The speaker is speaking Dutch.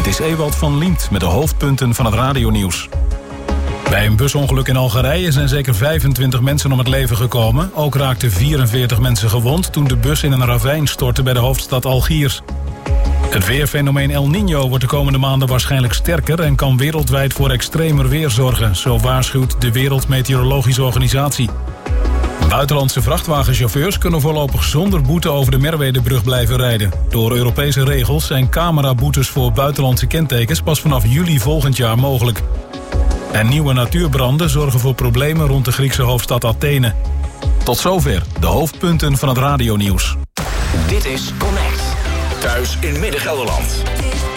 Dit is Ewald van Liemt met de hoofdpunten van het radionieuws. Bij een busongeluk in Algerije zijn zeker 25 mensen om het leven gekomen. Ook raakten 44 mensen gewond toen de bus in een ravijn stortte bij de hoofdstad Algiers. Het weerfenomeen El Niño wordt de komende maanden waarschijnlijk sterker en kan wereldwijd voor extremer weer zorgen, zo waarschuwt de Wereldmeteorologische Organisatie. Buitenlandse vrachtwagenchauffeurs kunnen voorlopig zonder boete over de Merwedebrug blijven rijden. Door Europese regels zijn cameraboetes voor buitenlandse kentekens pas vanaf juli volgend jaar mogelijk. En nieuwe natuurbranden zorgen voor problemen rond de Griekse hoofdstad Athene. Tot zover de hoofdpunten van het radionieuws. Dit is Connect. Thuis in Midden-Gelderland.